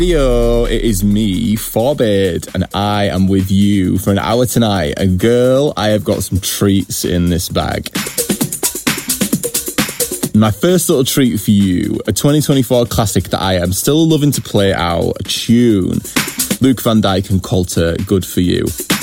Yo, it is me, Forbid, and I am with you for an hour tonight. And girl, I have got some treats in this bag. My first little treat for you, a 2024 classic that I am still loving to play out, a tune. Luke Van Dijk and Coulter, Good For You.